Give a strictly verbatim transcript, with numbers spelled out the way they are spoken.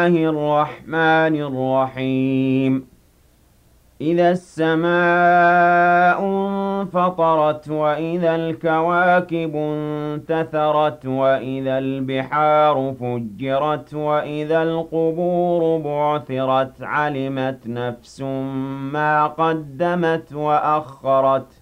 الله الرحمن الرحيم إذا السماء انفطرت وإذا الكواكب انتثرت وإذا البحار فجرت وإذا القبور بعثرت علمت نفس ما قدمت وأخرت